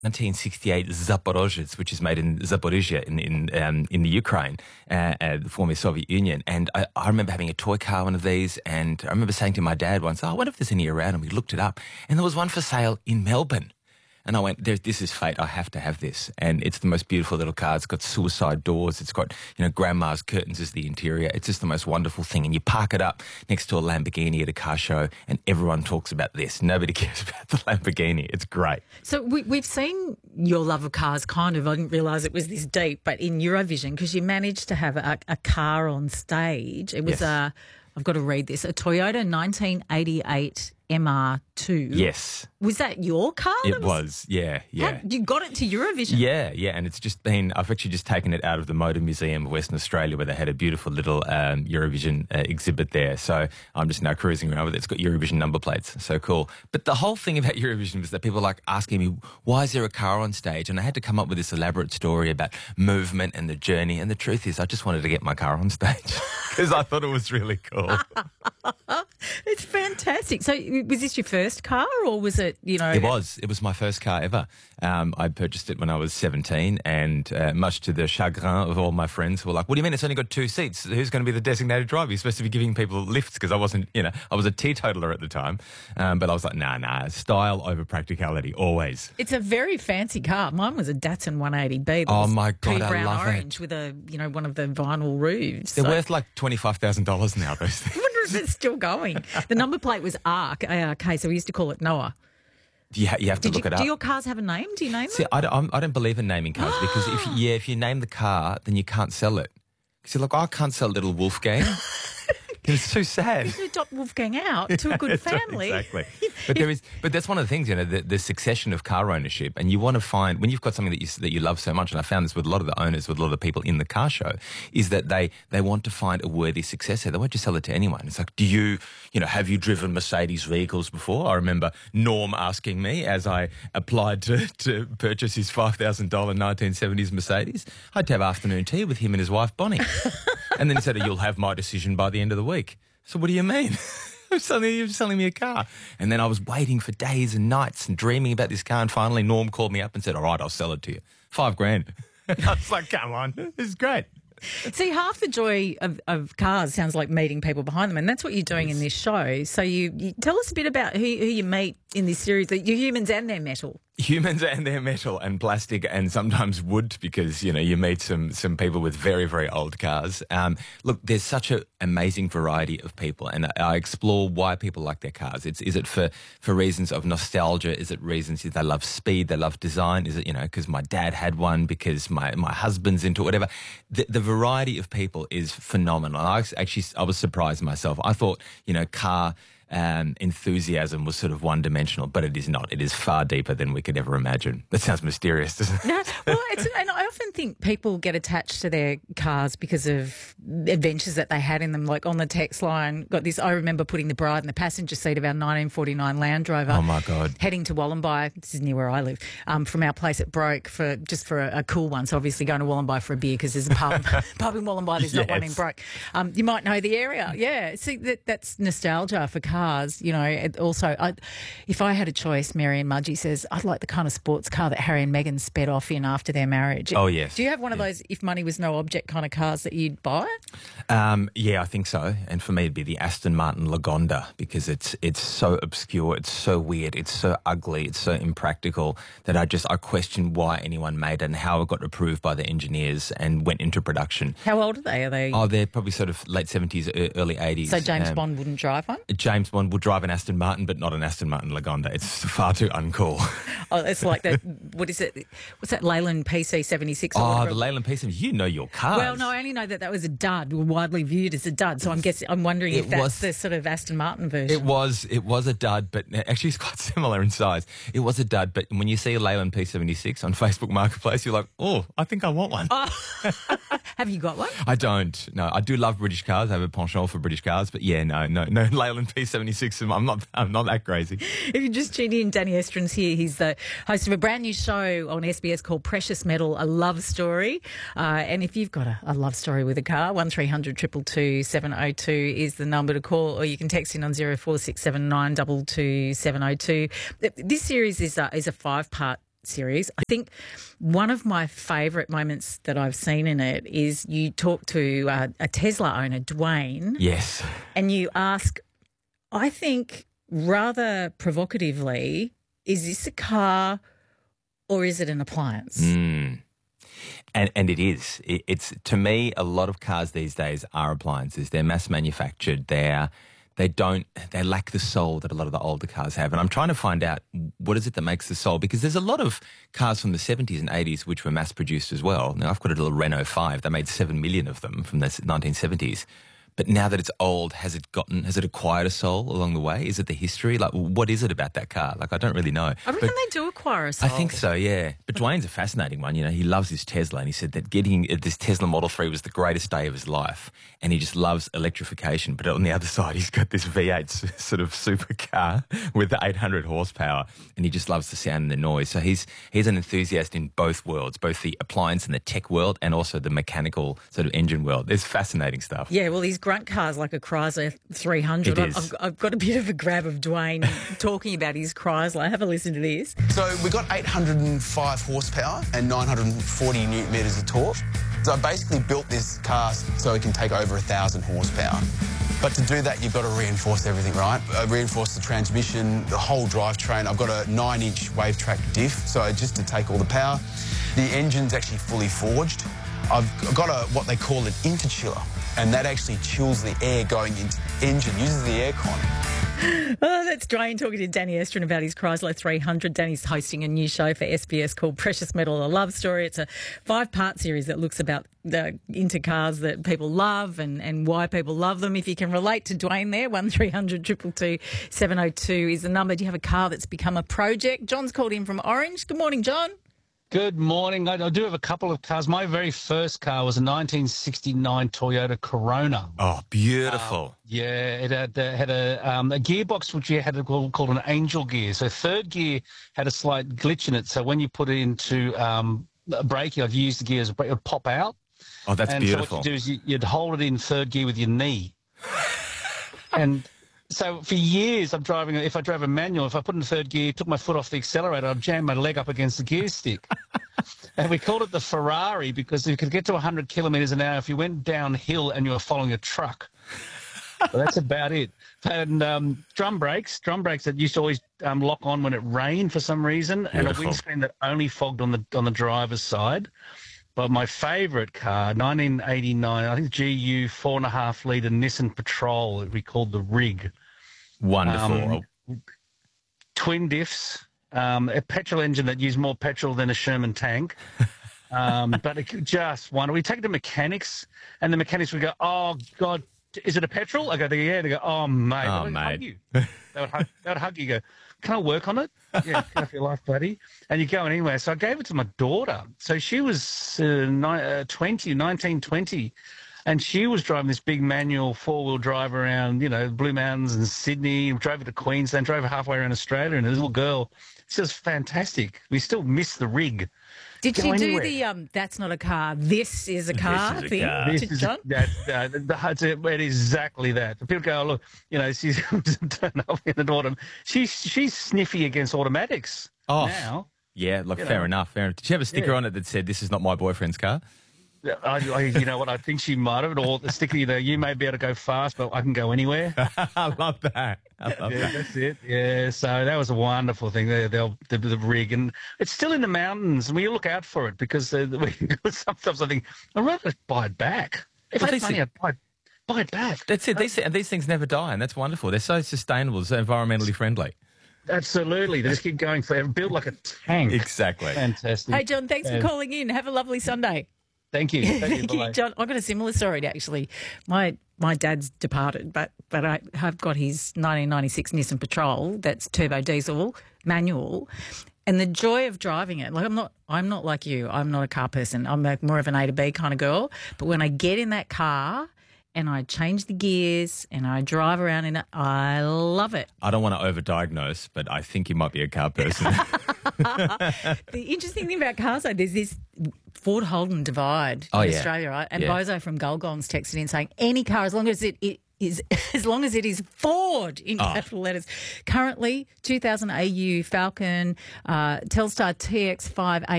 1968 Zaporozhets, which is made in Zaporizhia in the Ukraine, the former Soviet Union. And I remember having a toy car, one of these, and I remember saying to my dad once, I wonder if there's any around, and we looked it up, and there was one for sale in Melbourne. And I went, this is fate. I have to have this. And it's the most beautiful little car. It's got suicide doors. It's got, grandma's curtains as the interior. It's just the most wonderful thing. And you park it up next to a Lamborghini at a car show and everyone talks about this. Nobody cares about the Lamborghini. It's great. So we've seen your love of cars I didn't realise it was this deep, but in Eurovision, because you managed to have a car on stage. It was Yes. I've got to read this, a Toyota 1988 MR2. Yes. Was that your car? It was. Yeah. You got it to Eurovision? Yeah. And it's just been, I've actually just taken it out of the Motor Museum of Western Australia where they had a beautiful little Eurovision exhibit there. So I'm just now cruising around with it. It's got Eurovision number plates. So cool. But the whole thing about Eurovision was that people were asking me, why is there a car on stage? And I had to come up with this elaborate story about movement and the journey. And the truth is I just wanted to get my car on stage because I thought it was really cool. It's fantastic. So was this your first car or was it, It was. It was my first car ever. I purchased it when I was 17 and much to the chagrin of all my friends who were like, what do you mean it's only got 2 seats? Who's going to be the designated driver? You're supposed to be giving people lifts because I wasn't, I was a teetotaler at the time. But I was like, nah, style over practicality, always. It's a very fancy car. Mine was a Datsun 180B. Oh, my God, pea I brown love orange it. with a, one of the vinyl roofs. They're worth like $25,000 now, those things. I wonder if it's still going. The number plate was ARK, A-R-K, so we used to call it Noah. You have to look it up. Do your cars have a name? Do you name See, them? I don't believe in naming cars because if you name the car, then you can't sell it. Because you're like, I can't sell little Wolfgang. It's too sad. You adopt Wolfgang out to a good family. Exactly. But that's one of the things, the succession of car ownership, and you want to find when you've got something that you love so much, and I found this with a lot of the owners, with a lot of the people in the car show, is that they want to find a worthy successor. They won't just sell it to anyone. It's like, have you driven Mercedes vehicles before? I remember Norm asking me as I applied to purchase his $5,000 1970s Mercedes. I had to have afternoon tea with him and his wife Bonnie. And then he said, you'll have my decision by the end of the week. So what do you mean? You're selling me a car. And then I was waiting for days and nights and dreaming about this car. And finally, Norm called me up and said, all right, I'll sell it to you. $5,000. I was like, come on, this is great. See, half the joy of cars sounds like meeting people behind them, and that's what you're doing in this show. So you tell us a bit about who you meet in this series, your humans and their metal. Humans and their metal and plastic and sometimes wood because, you meet some people with very, very old cars. Look, there's such an amazing variety of people and I explore why people like their cars. Is it for reasons of nostalgia? Is it reasons they love speed, they love design? Is it, because my dad had one, because my husband's into it, whatever? The variety of people is phenomenal. I was surprised myself. I thought, car enthusiasm was sort of one-dimensional, but it is not. It is far deeper than we could ever imagine. That sounds mysterious, doesn't it? No, well, and I often think people get attached to their cars because of adventures that they had in them. Like on the text line, got this. I remember putting the bride in the passenger seat of our 1949 Land Rover. Oh my God! Heading to Wollombi. This is near where I live. From our place at Broke for a cool one. So obviously going to Wollombi for a beer because there's a pub in Wollombi. There's not one in Broke. You might know the area. Yeah. See, that's nostalgia for cars. Also, if I had a choice, Marion Mudgee says, I'd like the kind of sports car that Harry and Meghan sped off in after their marriage. Oh, yes. Do you have one of those if money was no object kind of cars that you'd buy? Yeah, I think so. And for me, it'd be the Aston Martin Lagonda because it's so obscure, it's so weird, it's so ugly, it's so impractical that I question why anyone made it and how it got approved by the engineers and went into production. How old are they? Are they? Oh, they're probably sort of late 70s, early 80s. So James Bond wouldn't drive one? James Bond would drive an Aston Martin, but not an Aston Martin Lagonda. It's far too uncool. Oh, it's like that. What is it? What's that Leyland PC76? Oh, the Leyland PC. You know your cars. Well, no, I only know that was a dud, widely viewed as a dud. So I'm wondering if that's the sort of Aston Martin version. It was a dud, but actually it's quite similar in size. It was a dud, but when you see a Leyland P76 on Facebook Marketplace, you're like, oh, I think I want one. Oh. Have you got one? I don't. No, I do love British cars. I have a penchant for British cars, but yeah, no Leyland P76. I'm not that crazy. If you just tuned in, Danny Estrin's here. He's the host of a brand new show on SBS called Precious Metal, A Love Story. And if you've got a love story with a car, 1300 222 702 is the number to call, or you can text in on 0467 922 702. This series is a 5-part series. I think one of my favourite moments that I've seen in it is you talk to a Tesla owner, Dwayne. Yes. And you ask, I think rather provocatively, is this a car or is it an appliance? And it is. It's, to me, a lot of cars these days are appliances. They're mass manufactured. They lack the soul that a lot of the older cars have. And I'm trying to find out what is it that makes the soul, because there's a lot of cars from the 70s and 80s which were mass produced as well. Now, I've got a little Renault 5. They made 7 million of them from the 1970s. But now that it's old, has it acquired a soul along the way? Is it the history? Like, what is it about that car? Like, I don't really know. I reckon they do acquire a soul. I think so, yeah. But Dwayne's a fascinating one. You know, he loves his Tesla, and he said that getting this Tesla Model 3 was the greatest day of his life, and he just loves electrification. But on the other side, he's got this V8 sort of supercar with 800 horsepower, and he just loves the sound and the noise. So he's an enthusiast in both worlds, both the appliance and the tech world, and also the mechanical sort of engine world. It's fascinating stuff. Yeah, well, his grunt car's like a Chrysler 300. It is. I've got a bit of a grab of Dwayne talking about his Chrysler. Have a listen to this. So we got 805 horsepower and 940 newton metres of torque. So I basically built this car so it can take over 1,000 horsepower. But to do that, you've got to reinforce everything, right? Reinforce the transmission, the whole drivetrain. I've got a 9-inch WaveTrac diff, so just to take all the power. The engine's actually fully forged. I've got what they call an interchiller, and that actually chills the air going into the engine, uses the aircon. Oh, that's Dwayne talking to Danny Estrin about his Chrysler 300. Danny's hosting a new show for SBS called Precious Metal, A Love Story. It's a 5-part series that looks about into cars that people love and why people love them. If you can relate to Dwayne there, 1300 222 702 is the number. Do you have a car that's become a project? John's called in from Orange. Good morning, John. Good morning. I do have a couple of cars. My very first car was a 1969 Toyota Corona. Oh, beautiful. Yeah, it had a gearbox which you had called an angel gear. So third gear had a slight glitch in it. So when you put it into braking, I've used the gear as a brake, it would pop out. Oh, that's beautiful. So what you do is you'd hold it in third gear with your knee. And so for years, I'm driving. If I drove a manual, if I put in third gear, took my foot off the accelerator, I'd jam my leg up against the gear stick. And we called it the Ferrari because you could get to 100 kilometres an hour if you went downhill and you were following a truck. Well, that's about it. And drum brakes that used to always lock on when it rained for some reason, Beautiful. And a windscreen that only fogged on the driver's side. But my favourite car, 1989, I think GU 4.5 litre Nissan Patrol, we called the Rig. Wonderful. Twin diffs, a petrol engine that used more petrol than a Sherman tank. But it just wonderful. We take it to mechanics, and the mechanics would go, "Oh God, is it a petrol?" I go, "Yeah." They go, "Oh mate, Oh, they would mate. hug you." They would hug you. Go, "Can I work on it?" Yeah, get off your life, buddy. And you go anywhere. So I gave it to my daughter. So she was 1920. And she was driving this big manual 4-wheel drive around, Blue Mountains and Sydney, drove it to Queensland, drove it halfway around Australia, and a little girl. It's just fantastic. We still miss the Rig. Did Go she do anywhere. the that's not a car, this is a car This is a thing? car. This to is John? it is exactly that. People go, oh, look, she's turned up in an autumn. She's sniffy against automatics Oh. now. Yeah, look, fair enough. Did you have a sticker on it that said, "This is not my boyfriend's car"? You know what? I think she might have, or the sticker, you may be able to go fast, but I can go anywhere. I love that. I love Yeah, that. that's it. Yeah, so that was a wonderful thing. The Rig, and it's still in the mountains, and we look out for it because sometimes I think I'd rather buy it back. If I had money, I'd buy it back. That's it. These things never die, and that's wonderful. They're so sustainable, so environmentally friendly. Absolutely, they just keep going forever. Build like a tank. Exactly. Fantastic. Hey, John, thanks for calling in. Have a lovely Sunday. Thank you. Thank you. Bye. John, I've got a similar story to actually. My dad's departed, but I have got his 1996 Nissan Patrol that's turbo diesel manual, and the joy of driving it. Like I'm not like you. I'm not a car person. I'm more of an A to B kind of girl. But when I get in that car and I change the gears and I drive around in it, I love it. I don't want to overdiagnose, but I think you might be a car person. The interesting thing about cars, though, there's this Ford Holden divide in Australia, right? And Yeah. Bozo from Gulgong's texted in saying any car, as long as it is as long as it is Ford in capital letters. Currently, 2000 AU Falcon, Telstar TX5